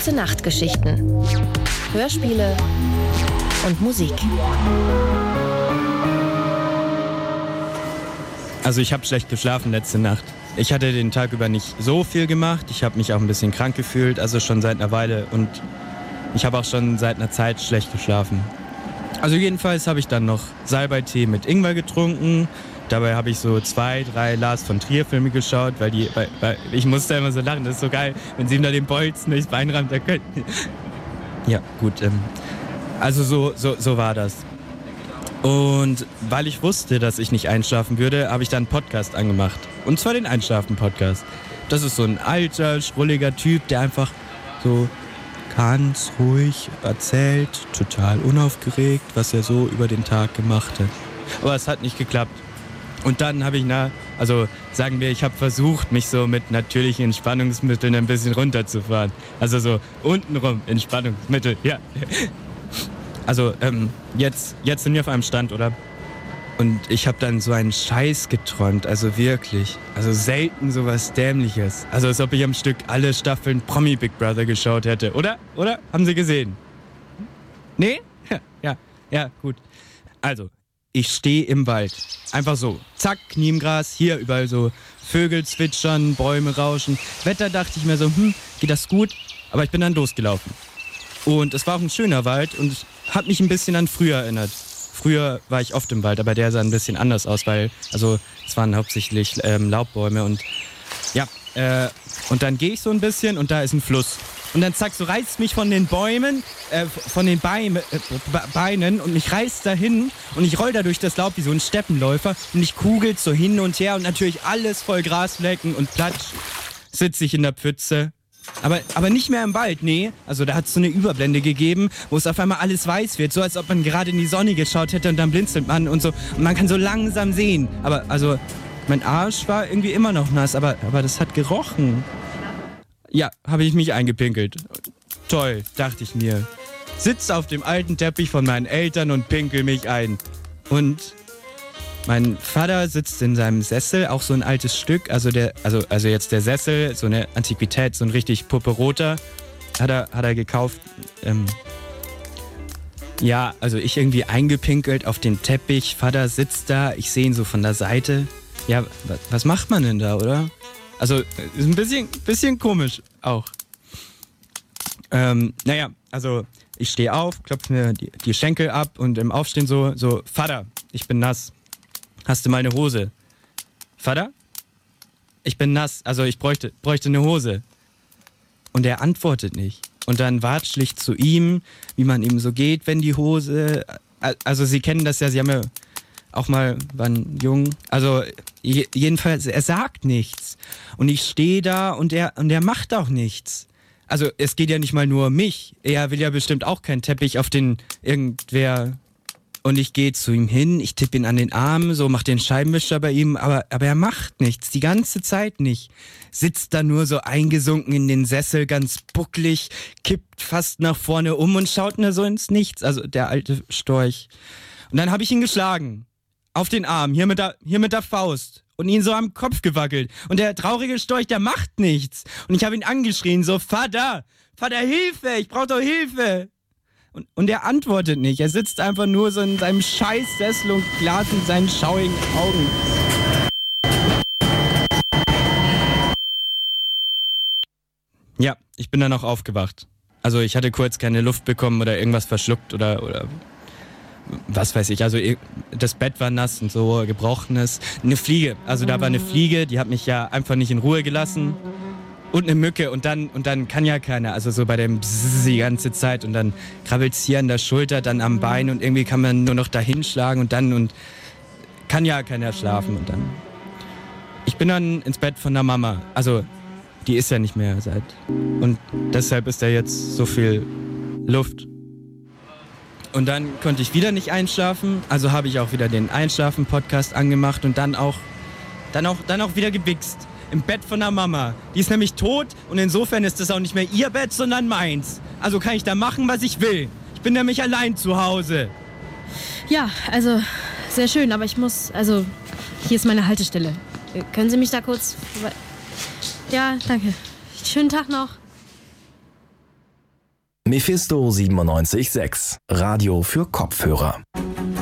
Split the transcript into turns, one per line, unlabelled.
Letzte Nacht-Geschichten. Hörspiele und Musik.
Also ich habe schlecht geschlafen letzte Nacht. Ich hatte den Tag über nicht so viel gemacht. Ich habe mich auch ein bisschen krank gefühlt, also schon seit einer Weile. Und ich habe auch schon seit einer Zeit schlecht geschlafen. Also jedenfalls habe ich dann noch Salbeitee mit Ingwer getrunken. Dabei habe ich so 2, 3 Lars von Trier Filme geschaut, weil ich musste immer so lachen. Das ist so geil, wenn sie ihm da den Bolzen durchs Bein rammt. Ja, gut. Also so war das. Und weil ich wusste, dass ich nicht einschlafen würde, habe ich dann einen Podcast angemacht. Und zwar den Einschlafen-Podcast. Das ist so ein alter, schrulliger Typ, der einfach so ganz ruhig erzählt, total unaufgeregt, was er so über den Tag gemacht hat. Aber es hat nicht geklappt. Und dann habe ich ich habe versucht, mich so mit natürlichen Entspannungsmitteln ein bisschen runterzufahren. Also so untenrum Entspannungsmittel, ja. Also jetzt sind wir auf einem Stand, oder? Und ich habe dann so einen Scheiß geträumt, also wirklich. Also selten sowas Dämliches. Also als ob ich am Stück alle Staffeln Promi Big Brother geschaut hätte, oder? Oder? Haben Sie gesehen? Nee? Ja, gut. Also, ich stehe im Wald. Einfach so. Zack, Knie im Gras, hier überall so Vögel zwitschern, Bäume rauschen. Wetter dachte ich mir so, geht das gut? Aber ich bin dann losgelaufen. Und es war auch ein schöner Wald und hat mich ein bisschen an früher erinnert. Früher war ich oft im Wald, aber der sah ein bisschen anders aus, weil, es waren hauptsächlich Laubbäume und ja, und dann gehe ich so ein bisschen und da ist ein Fluss. Und dann zack, so reißt mich von den Bäumen, von den Beinen und mich reißt dahin und ich roll da durch das Laub wie so ein Steppenläufer und ich kugel so hin und her und natürlich alles voll Grasflecken und platsch sitze ich in der Pfütze. Aber nicht mehr im Wald, nee. Also da hat es so eine Überblende gegeben, wo es auf einmal alles weiß wird, so als ob man gerade in die Sonne geschaut hätte und dann blinzelt man und so. Und man kann so langsam sehen. Aber mein Arsch war irgendwie immer noch nass, aber das hat gerochen. Ja, habe ich mich eingepinkelt. Toll, dachte ich mir. Sitz auf dem alten Teppich von meinen Eltern und pinkel mich ein. Und mein Vater sitzt in seinem Sessel, auch so ein altes Stück, also jetzt der Sessel, so eine Antiquität, so ein richtig pupperoter, hat er gekauft. Ja, also ich irgendwie eingepinkelt auf den Teppich, Vater sitzt da, ich sehe ihn so von der Seite. Ja, was macht man denn da, oder? Also, ist ein bisschen komisch auch. Ich stehe auf, klopfe mir die Schenkel ab und im Aufstehen so, Vater, ich bin nass. Hast du mal eine Hose? Vater? Ich bin nass, also ich bräuchte eine Hose. Und er antwortet nicht. Und dann watschel ich zu ihm, wie man ihm so geht, wenn die Hose... Also Sie kennen das ja, Sie haben ja auch mal, waren jung. Also jedenfalls, er sagt nichts. Und ich stehe da und er macht auch nichts. Also es geht ja nicht mal nur um mich. Er will ja bestimmt auch keinen Teppich, auf den irgendwer... Und ich gehe zu ihm hin, ich tippe ihn an den Arm, so mach den Scheibenwischer bei ihm, aber er macht nichts, die ganze Zeit nicht. Sitzt da nur so eingesunken in den Sessel, ganz bucklig, kippt fast nach vorne um und schaut nur so ins Nichts, also der alte Storch. Und dann habe ich ihn geschlagen, auf den Arm, hier mit der Faust und ihn so am Kopf gewackelt. Und der traurige Storch, der macht nichts. Und ich habe ihn angeschrien, so, Vater, Hilfe, ich brauche doch Hilfe. Und er antwortet nicht. Er sitzt einfach nur so in seinem Scheißsessel und glast in seinen schaurigen Augen. Ja, ich bin dann auch aufgewacht. Also ich hatte kurz keine Luft bekommen oder irgendwas verschluckt oder was weiß ich. Also das Bett war nass und so, gebrochenes. Eine Fliege, also da war eine Fliege, die hat mich ja einfach nicht in Ruhe gelassen. Und eine Mücke und dann kann ja keiner, also so bei dem Bzzz die ganze Zeit und dann krabbelt's hier an der Schulter, dann am Bein und irgendwie kann man nur noch dahin schlagen und kann ja keiner schlafen und dann. Ich bin dann ins Bett von der Mama, also die ist ja nicht mehr seit und deshalb ist da jetzt so viel Luft. Und dann konnte ich wieder nicht einschlafen, also habe ich auch wieder den Einschlafen-Podcast angemacht und dann auch wieder gewichst. Im Bett von der Mama. Die ist nämlich tot und insofern ist das auch nicht mehr ihr Bett, sondern meins. Also kann ich da machen, was ich will. Ich bin nämlich allein zu Hause.
Ja, also sehr schön, aber ich muss, also hier ist meine Haltestelle. Können Sie mich da kurz... Ja, danke. Schönen Tag noch.
Mephisto 97.6, Radio für Kopfhörer.